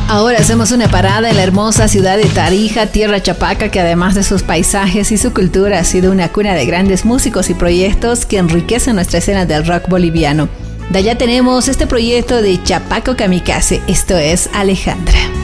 Ahora hacemos una parada en la hermosa ciudad de Tarija, tierra chapaca, que además de sus paisajes y su cultura ha sido una cuna de grandes músicos y proyectos que enriquecen nuestra escena del rock boliviano. De allá tenemos este proyecto de Chapaco Kamikaze, esto es Alejandra.